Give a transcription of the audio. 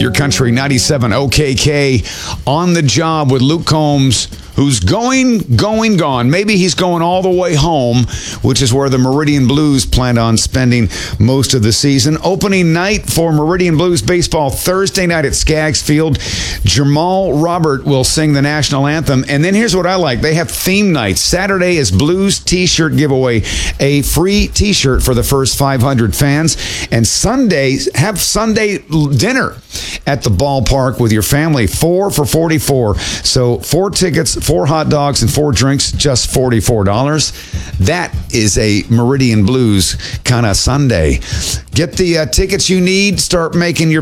Your Country 97 OKK on the job with Luke Combs, who's gone. Maybe he's going all the way home, which is where the Meridian Blues plan on spending most of the season. Opening night for Meridian Blues baseball Thursday night at Skaggs Field. Jamal Robert will sing the national anthem. And then here's what I like. They have theme nights. Saturday is Blues t-shirt giveaway, a free t-shirt for the first 500 fans. And Sunday, have Sunday dinner at the ballpark with your family. 4 for $44. So 4 tickets, 4 hot dogs, and 4 drinks, just $44. That is a Meridian Blues kind of Sunday. Get the tickets you need. Start making your